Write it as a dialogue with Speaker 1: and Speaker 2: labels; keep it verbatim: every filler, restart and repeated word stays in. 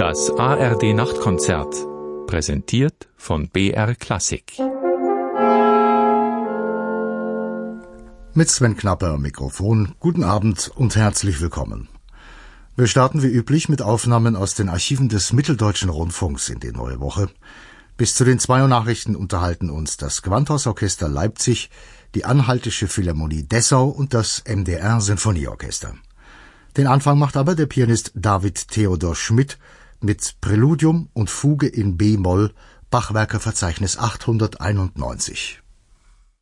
Speaker 1: Das A R D Nachtkonzert, präsentiert von B R Klassik.
Speaker 2: Mit Sven Knapper am Mikrofon, guten Abend und herzlich willkommen. Wir starten wie üblich mit Aufnahmen aus den Archiven des Mitteldeutschen Rundfunks in die neue Woche. Bis zu den zwei Uhr Nachrichten unterhalten uns das Gewandhausorchester Leipzig, die Anhaltische Philharmonie Dessau und das M D R Sinfonieorchester. Den Anfang macht aber der Pianist David Theodor Schmidt mit Präludium und Fuge in B-Moll, Bachwerkerverzeichnis achthunderteinundneunzig.